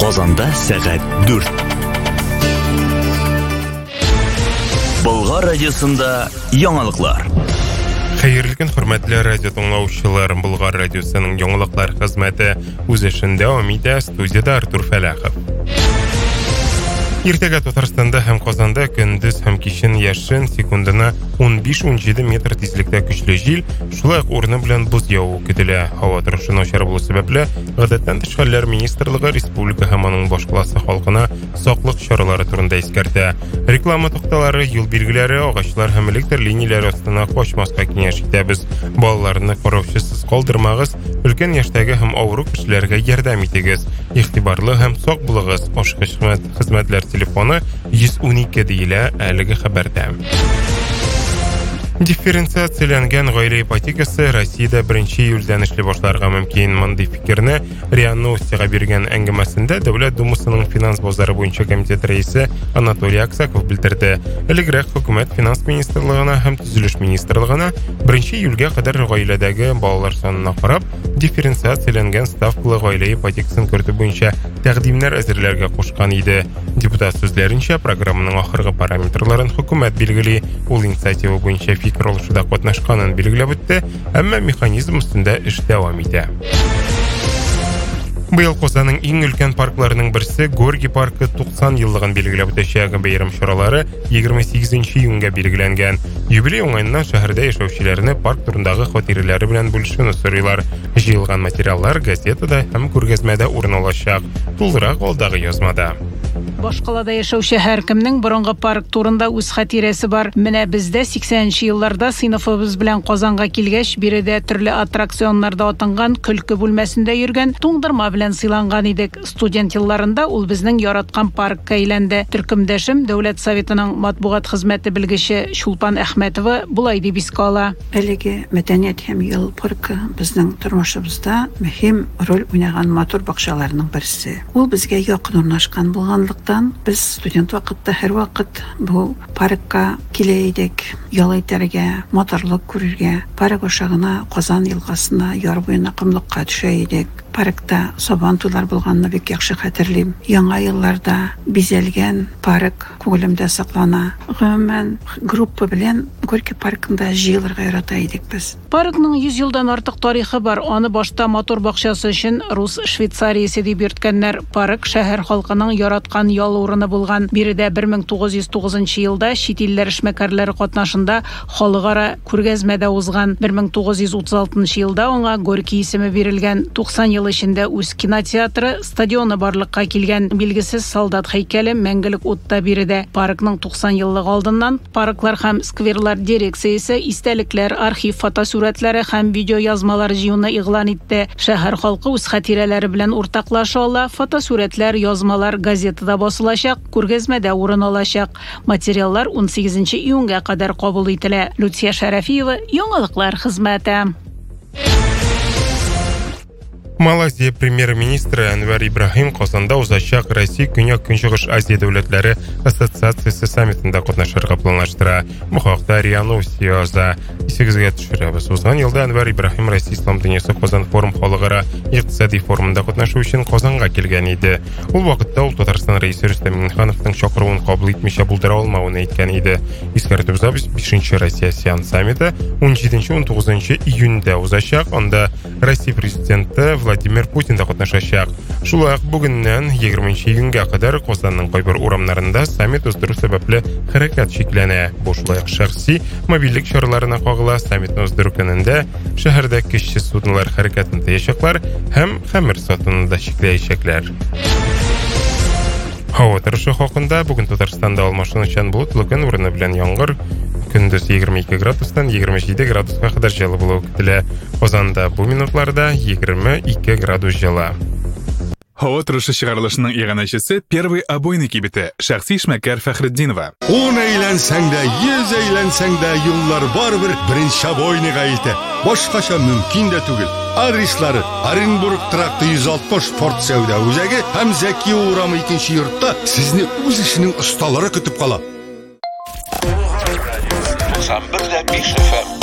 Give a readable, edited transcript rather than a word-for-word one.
Казанда сәгать 4. Болгар радиосында яңалыклар. Хәерле көн, хөрмәтле радио тыңлаучылар. Болгар радиосының яңалыклар хезмәте үз эшен дәвам итә. Студияда Артур Фәләхов. Иртәгә Татарстанда һәм Казанда көндез һәм кичен яшен секундына 15-17 метр тизлектә көчле җил, шулай ук урыны белән боз яву көтелә. Һава торышы начар булу сәбәпле, гадәттән тыш хәлләр министрлыгы республика һәм аның башкаласы халкына саклык чаралары турында искәртә. Реклама токталары, юл билгеләре, агачлар һәм электр линияләре астына качмаска киңәш итәбез. Балаларны караусыз калдырмагыз, өлкән яшьтәге һәм авыру кешеләргә ярдәм итегез. Игътибарлы һәм сак булыгыз. Ашкыч хезмәтләр телефоны 112 диелә әлеге хәбәрдә. Дифференциацияләнгән гаилә ипотекасы Россиядә 1 июльдән эшли башларга мөмкин. Мондый фикерне РИА Новостига биргән әңгәмәсендә Дәүләт Думасының финанс базары буенча комитет рәисе Анатолий Аксаков белдерде. Элегрәк хөкүмәт финанс министрлыгына һәм төзелеш министрлыгына 1 июльгә кадәр гаиләдәге балалар санына карап, дифференциацияләнгән ставкалы гаилә ипотекасын кертү буенча тәкъдимнәр әзерләргә кушкан иде. Депутат сүзләренчә, программаның ахыргы параметрларын хөкүмәт билгели. Ул инициатива буенча фикер алышуда катнашканын билгеләп үтте, әмма механизм өстендә эш дәвам итә. Быел Казанның иң өлкән паркларының берсе Горький паркы 90 еллыгын билгеләп үтәчәк. Бәйрәм чаралары 28 июньгә билгеләнгән. Юбилей уңаеннан шәһәрдә яшәүчеләрне парк турындагы хатирәләре белән бүлешүне сорыйлар. Җыелган материаллар газетада һәм күргәзмәдә урын алачак. Тулырак алдагы язмада. Башкалада яшәүче һәркемнең борынгы парк турында үз хатирәсе бар. Менә бездә 80нче елларда сыйныфыбыз белән Казанга килгәч, биредә төрле аттракционнарда атынган көлке бүлмәсендә йөргән, туңдырма белән сыйланган идек. Студент елларында ул безнең яраткан паркка әйләнде. Төркемдәшем Дәүләт Советының матбугат хезмәте белгече Чулпан Әхмәтова булай дип искә ала. Әлеге мәдәният һәм ял паркы безнең тормышыбызда мөһим роль уйнаган матур бакчаларның берсе. Ул безгә якын урнашкан булганлыктан, без студент вакытта һәр вакыт бу паркка килә идек, ял итәргә, моторлык күрергә. Парк ашагына Казан елгасына яр буена кымлыкка төшә идек. Паркта сабантулар булганны бик яхшы хәтерлим. Яңа елларда бизәлгән парк күңелемдә саклана. Гомумән группа белән Горький паркында җыелырга ярата идек без. Паркның 100 елдан артык тарихы бар. Аны башта мотор бакчасы өчен рус Швейцариясе дип йөрткәннәр. Парк шәһәр халкының яраткан ял урыны булган. Биредә 1909 елда чит илләр эшмәкәрләре катнашында халыкара күргәзмәдә узган. 1936 елда аңа Горький исеме бирелгән. 90 ел эчендә үз кинотеатры, стадионы барлыкка килгән. Билгесез солдат һәйкәле мәңгелек утта биредә. Паркның 90 еллык алдыннан парклар һәм скверлар дирекциясе истәлекләр, архив фотосурәтләре һәм видео язмалар җыюны игълан итте. Шәһәр халкы үз хатирәләре белән уртаклаша ала. Фотосурәтләр, язмалар газетада басылачак, күргәзмәдә урын алачак. Материаллар 18 июньгә кадәр кабул ителә. Люция Шәрәфиева, яңалыклар хезмәте. Малайзия премьер-министры Әнвәр Ибраһим Казанда узачак Россия Көньяк Көнчыгыш Азия дәүләтләре ассоциациясе саммитында катнашырга планлаштыра. Бу хакта РИА Новости яза. Исегезгә төшерәбез. Узган елда Әнвәр Ибраһим Россия Ислам дөньясы Казан форум халыкара икътисади форумында катнашу өчен Казанга килгән иде. Ул вакытта ул Татарстан рәисе Рөстәм Миңнехановның чакыруын кабул итмичә булдыра алмавын әйткән иде. Искәртүбез 5-нче Россия ASEAN саммиты 17-19 июньдә узачак. Анда Россия президенты Владимир Путин да катнашачак. Шулай ук бүгеннән 20 июньгә кадәр Казанның кайбер урамнарында саммит уздыру сәбәпле хәрәкәт шикләнә. Бу шулай ук шәхси мобильлек чараларына кагыла. Саммитны уздыру көнендә шәһәрдә кече суднолар хәрәкәтен тыячаклар һәм хәмер сатуны да шикләячәкләр. Һава торышы хакында бүген Татарстанда алмашынучан булытлы көн урыны белән яңгыр. Көндез 22 градустан 27 градуска кадәр җылы булуы көтелә. Казанда бу минутларда 22 градус җылы. Һава торышы чыгарылышының иганәчесе первый обойный кибете шәхси эшмәкәр Фәхретдинова. 10 әйләнсәң дә, 100 әйләнсәң дә юллар барбер беренче обойныйга илтә. Башкача мөмкин дә түгел. Адреслары Оренбург тракты 160 Форт Сәүдә үзәге һәм Зәки урамы 2нче йортта сезне үз эшенең осталары көтеп кала. 91.5 FM